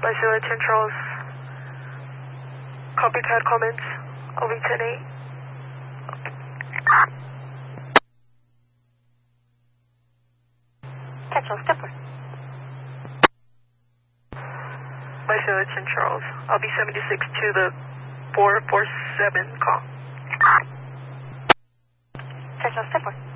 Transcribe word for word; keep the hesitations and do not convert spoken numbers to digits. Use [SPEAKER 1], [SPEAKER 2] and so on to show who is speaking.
[SPEAKER 1] My Sierra ten Charles. Copycat comments. O V ten eight.
[SPEAKER 2] Catch on stepper.
[SPEAKER 1] My Sierra ten Charles. I'll be seventy-six to the four four seven call.
[SPEAKER 2] Catch on stepper.